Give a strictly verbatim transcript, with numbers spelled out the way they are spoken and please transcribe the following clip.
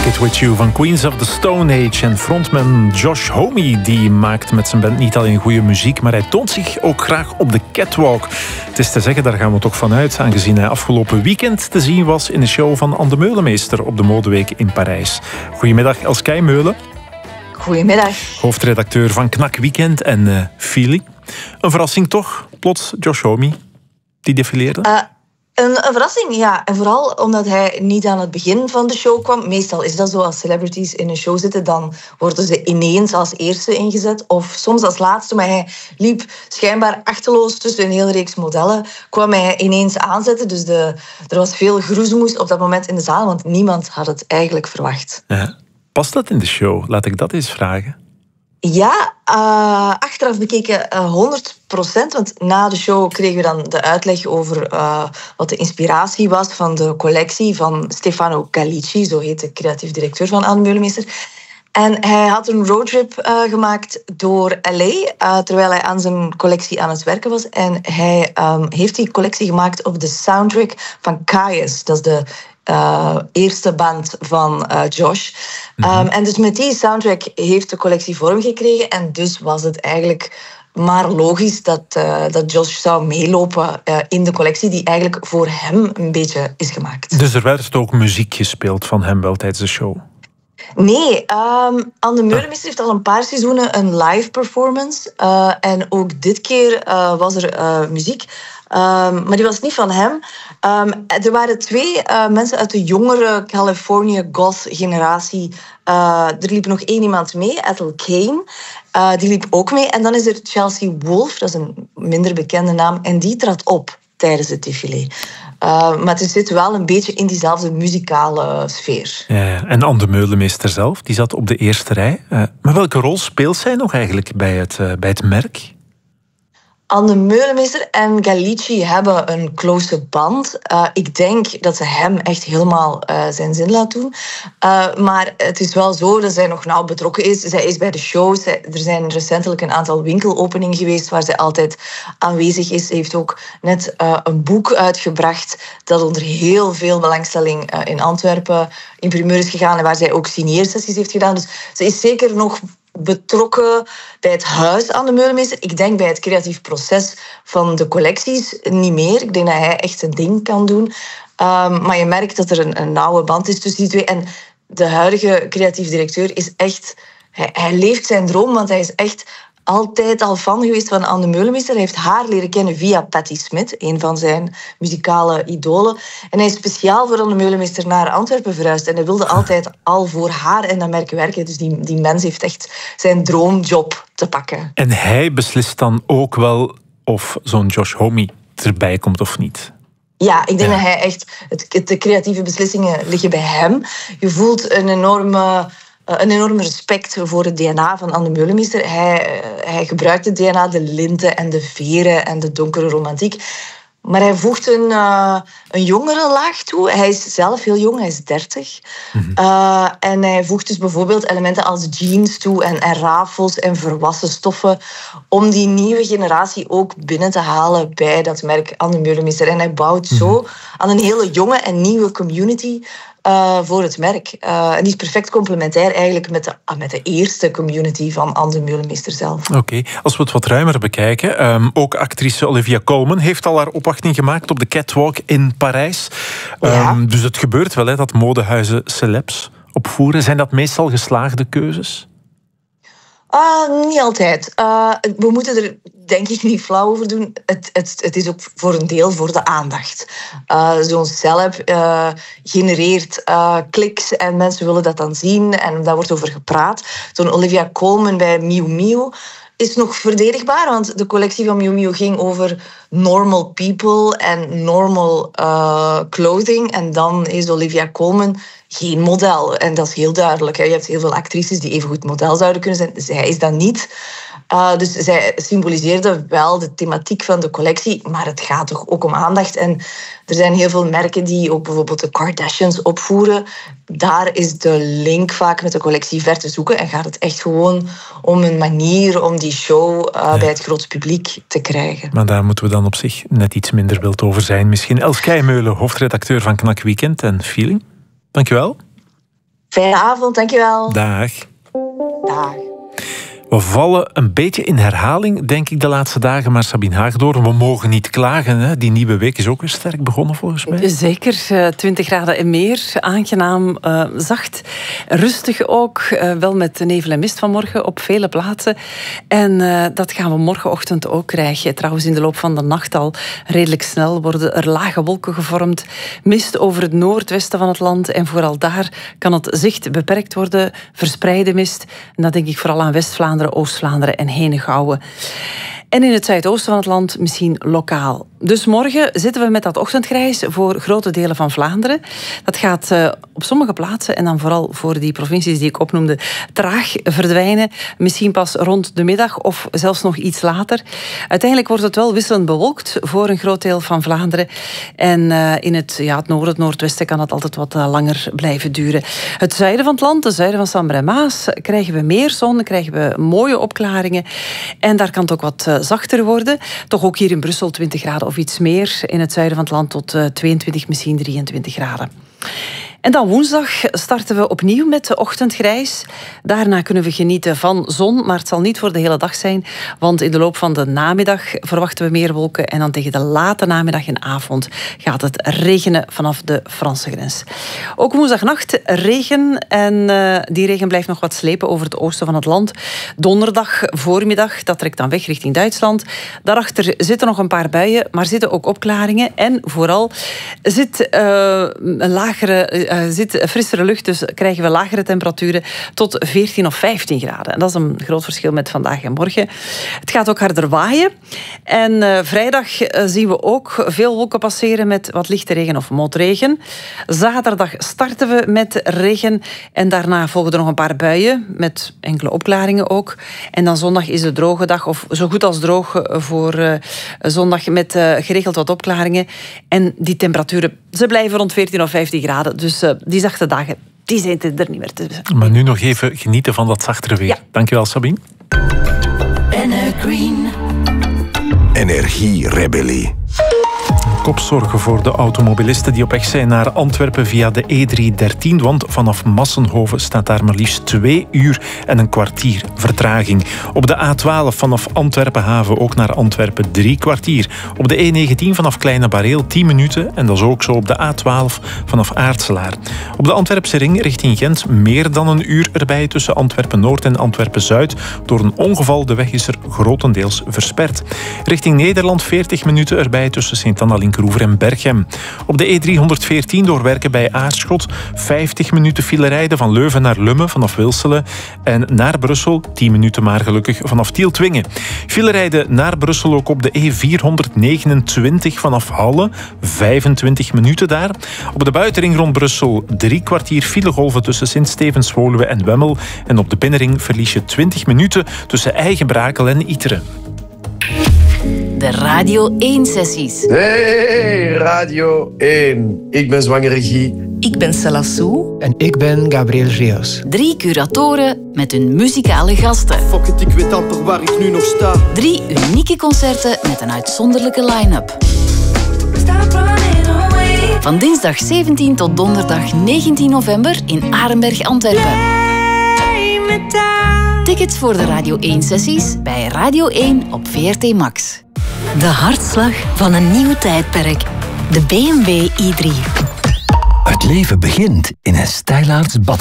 It With You van Queens of the Stone Age. En frontman Josh Homme die maakt met zijn band niet alleen goede muziek, maar hij toont zich ook graag op de catwalk. Het is te zeggen, daar gaan we toch vanuit, aangezien hij afgelopen weekend te zien was in de show van Anne de Meulemeester op de Modeweek in Parijs. Goedemiddag Elskei Meulen. Goedemiddag. Hoofdredacteur van Knak Weekend en uh, Feeling. Een verrassing toch, plots Josh Homme, die defileerde? Uh, een, een verrassing, ja. En vooral omdat hij niet aan het begin van de show kwam. Meestal is dat zo, als celebrities in een show zitten, dan worden ze ineens als eerste ingezet. Of soms als laatste, maar hij liep schijnbaar achterloos tussen een hele reeks modellen. Kwam hij ineens aanzetten, dus de, er was veel groezemoes op dat moment in de zaal, want niemand had het eigenlijk verwacht. Ja. Past dat in de show? Laat ik dat eens vragen. Ja, uh, achteraf bekeken uh, honderd procent. Want na de show kregen we dan de uitleg over uh, wat de inspiratie was van de collectie van Stefano Gallicci, zo heet de creatief directeur van Anne Meulemeester. En hij had een roadtrip uh, gemaakt door L A, uh, terwijl hij aan zijn collectie aan het werken was. En hij um, heeft die collectie gemaakt op de soundtrack van Caius. Dat is de Uh, eerste band van uh, Josh. Mm-hmm. Um, en dus met die soundtrack heeft de collectie vorm gekregen. En dus was het eigenlijk maar logisch dat, uh, dat Josh zou meelopen uh, in de collectie die eigenlijk voor hem een beetje is gemaakt. Dus er werd ook muziek gespeeld van hem wel tijdens de show? Nee, um, Anne de Meulemeester heeft al een paar seizoenen een live performance. Uh, en ook dit keer uh, was er uh, muziek. Um, maar die was niet van hem. Um, er waren twee uh, mensen uit de jongere California goth-generatie. Uh, er liep nog één iemand mee, Ethel Cain. Uh, die liep ook mee. En dan is er Chelsea Wolfe, dat is een minder bekende naam. En die trad op tijdens het défilé. Uh, maar het zit wel een beetje in diezelfde muzikale sfeer. Ja, en Anne de Meulemeester zelf, die zat op de eerste rij. Uh, maar welke rol speelt zij nog eigenlijk bij het, uh, bij het merk? Anne Meulemeester en Gallicci hebben een close band. Uh, ik denk dat ze hem echt helemaal uh, zijn zin laat doen. Uh, maar het is wel zo dat zij nog nauw betrokken is. Zij is bij de shows. Zij, er zijn recentelijk een aantal winkelopeningen geweest waar zij altijd aanwezig is. Ze heeft ook net uh, een boek uitgebracht dat onder heel veel belangstelling uh, in Antwerpen in primeur is gegaan en waar zij ook signeersessies heeft gedaan. Dus ze is zeker nog betrokken bij het huis aan de Meulemeester. Ik denk bij het creatief proces van de collecties niet meer. Ik denk dat hij echt een ding kan doen. Um, maar je merkt dat er een, een nauwe band is tussen die twee. En de huidige creatief directeur is echt... Hij, hij leeft zijn droom, want hij is echt altijd al fan geweest van Anne de Meulemeester. Hij heeft haar leren kennen via Patti Smith, een van zijn muzikale idolen. En hij is speciaal voor Anne de Meulemeester naar Antwerpen verhuisd. En hij wilde altijd al voor haar en dat merk werken. Dus die, die mens heeft echt zijn droomjob te pakken. En hij beslist dan ook wel of zo'n Josh Homme erbij komt of niet? Ja, ik denk ja. dat hij echt... Het, de creatieve beslissingen liggen bij hem. Je voelt een enorme... Een enorm respect voor het D N A van Anne de Meulemeester. Hij, hij gebruikt het D N A, de linten en de veren en de donkere romantiek. Maar hij voegt een, uh, een jongere laag toe. Hij is zelf heel jong, hij is dertig. Mm-hmm. Uh, en hij voegt dus bijvoorbeeld elementen als jeans toe en, en rafels en verwassen stoffen om die nieuwe generatie ook binnen te halen bij dat merk Anne de Meulemeester. En hij bouwt mm-hmm. zo aan een hele jonge en nieuwe community Uh, voor het merk. Uh, en die is perfect complementair eigenlijk met de, uh, met de eerste community van Anne de Meulemeester zelf. Oké, okay. Als we het wat ruimer bekijken. Um, ook actrice Olivia Colman heeft al haar opwachting gemaakt op de catwalk in Parijs. Um, ja. Dus het gebeurt wel hè, dat modehuizen celebs opvoeren. Zijn dat meestal geslaagde keuzes? Uh, niet altijd. Uh, we moeten er denk ik niet flauw over doen. Het, het, het is ook voor een deel voor de aandacht. Uh, zo'n celeb uh, genereert uh, kliks en mensen willen dat dan zien en daar wordt over gepraat. Zo'n Olivia Colman bij Miu Miu is nog verdedigbaar, want de collectie van Miu Miu ging over normal people en normal uh, clothing. En dan is Olivia Colman geen model. En dat is heel duidelijk. Hè. Je hebt heel veel actrices die evengoed model zouden kunnen zijn. Zij is dat niet. Uh, dus zij symboliseerde wel de thematiek van de collectie, maar het gaat toch ook om aandacht. En er zijn heel veel merken die ook bijvoorbeeld de Kardashians opvoeren. Daar is de link vaak met de collectie ver te zoeken en gaat het echt gewoon om een manier om die show uh, ja. bij het groot publiek te krijgen. Maar daar moeten we dan op zich net iets minder wild over zijn. Misschien Elskei Meulen, hoofdredacteur van Knak Weekend en Feeling. Dankjewel. Fijne avond, dankjewel. Dag. Dag. We vallen een beetje in herhaling, denk ik, de laatste dagen. Maar Sabine Haagdoorn, we mogen niet klagen. Hè? Die nieuwe week is ook weer sterk begonnen, volgens mij. Zeker, twintig graden en meer. Aangenaam, uh, zacht. Rustig ook. Uh, wel met nevel en mist vanmorgen op vele plaatsen. En uh, dat gaan we morgenochtend ook krijgen. Trouwens, in de loop van de nacht al redelijk snel worden er lage wolken gevormd. Mist over het noordwesten van het land. En vooral daar kan het zicht beperkt worden. Verspreide mist. En dan denk ik vooral aan West-Vlaanderen, Oost-Vlaanderen en Henegouwen. En in het zuidoosten van het land misschien lokaal. Dus morgen zitten we met dat ochtendgrijs voor grote delen van Vlaanderen. Dat gaat uh, op sommige plaatsen, en dan vooral voor die provincies die ik opnoemde, traag verdwijnen. Misschien pas rond de middag of zelfs nog iets later. Uiteindelijk wordt het wel wisselend bewolkt voor een groot deel van Vlaanderen. En uh, in het, ja, het noorden, het noordwesten kan het altijd wat uh, langer blijven duren. Het zuiden van het land, het zuiden van Sambre en Maas, krijgen we meer zon, krijgen we mooie opklaringen. En daar kan het ook wat uh, zachter worden. Toch ook hier in Brussel twintig graden of iets meer. In het zuiden van het land tot uh, tweeëntwintig, misschien drieëntwintig graden. En dan woensdag starten we opnieuw met de ochtendgrijs. Daarna kunnen we genieten van zon, maar het zal niet voor de hele dag zijn, want in de loop van de namiddag verwachten we meer wolken en dan tegen de late namiddag en avond gaat het regenen vanaf de Franse grens. Ook woensdagnacht regen en uh, die regen blijft nog wat slepen over het oosten van het land. Donderdag voormiddag, dat trekt dan weg richting Duitsland. Daarachter zitten nog een paar buien, maar zitten ook opklaringen en vooral zit uh, een lagere Uh, zit frissere lucht, dus krijgen we lagere temperaturen tot veertien of vijftien graden. En dat is een groot verschil met vandaag en morgen. Het gaat ook harder waaien. En uh, vrijdag uh, zien we ook veel wolken passeren met wat lichte regen of motregen. Zaterdag starten we met regen en daarna volgen er nog een paar buien met enkele opklaringen ook. En dan zondag is de droge dag, of zo goed als droog voor uh, zondag met uh, geregeld wat opklaringen. En die temperaturen, ze blijven rond veertien of vijftien graden. Dus uh, die zachte dagen, die zijn er niet meer tussen. Maar nu nog even genieten van dat zachtere weer. Ja. Dankjewel, Sabine. Green. Energierebellie. Kopzorgen voor de automobilisten die op weg zijn naar Antwerpen via de E driehonderddertien, want vanaf Massenhoven staat daar maar liefst twee uur en een kwartier vertraging. Op de A twaalf vanaf Antwerpen-Haven ook naar Antwerpen drie kwartier. Op de E negentien vanaf Kleine Bareel tien minuten en dat is ook zo op de A twaalf vanaf Aartselaar. Op de Antwerpse ring richting Gent meer dan een uur erbij tussen Antwerpen-Noord en Antwerpen-Zuid. Door een ongeval, de weg is er grotendeels versperd. Richting Nederland veertig minuten erbij tussen Sint-Anna, Linkeroever en Berchem. Op de E driehonderdveertien doorwerken bij Aarschot vijftig minuten file rijden van Leuven naar Lummen vanaf Wilselen en naar Brussel tien minuten maar gelukkig vanaf Tieltwingen. File rijden naar Brussel ook op de E vierhonderdnegenentwintig vanaf Halle, vijfentwintig minuten daar. Op de buitenring rond Brussel drie kwartier filegolven tussen Sint-Stevens, Woluwe en Wemmel en op de binnenring verlies je twintig minuten tussen Eigenbrakel en Iteren. De Radio één-sessies. Hey, Radio één. Ik ben zwangere Guy. Ik ben Salassou. En ik ben Gabriel Rios. Drie curatoren met hun muzikale gasten. Fuck it, ik weet amper waar ik nu nog sta. Drie unieke concerten met een uitzonderlijke line-up. Van dinsdag zeventien tot donderdag negentien november in Arenberg, Antwerpen. Tickets voor de Radio één-sessies bij Radio één op V R T Max. De hartslag van een nieuw tijdperk. De B M W i drie. Het leven begint in een Steylaerts bad.